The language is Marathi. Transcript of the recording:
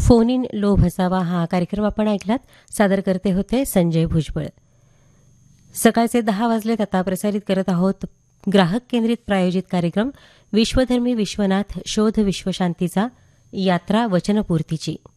फोन इन लोभ असावा हा कार्यक्रम आपण ऐकलात. सादर करते होते संजय भुजबळ. सकाळचे 10 वाजलेत. आता प्रसारित करत आहोत ग्राहक केंद्रित प्रायोजित कार्यक्रम विश्वधर्मी विश्वनाथ शोध विश्वशांतीचा यात्रा वचनपूर्तीची.